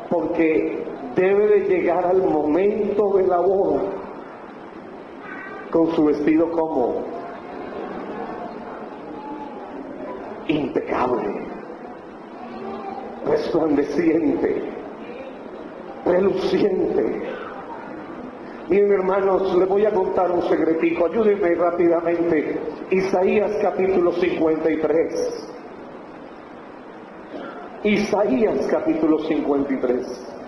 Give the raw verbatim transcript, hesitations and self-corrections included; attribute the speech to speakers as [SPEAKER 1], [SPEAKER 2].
[SPEAKER 1] porque debe de llegar al momento de la boda con su vestido como impecable, resplandeciente, reluciente. Miren, hermanos, les voy a contar un secretico, ayúdenme rápidamente. Isaías capítulo cincuenta y tres. Isaías capítulo cincuenta y tres.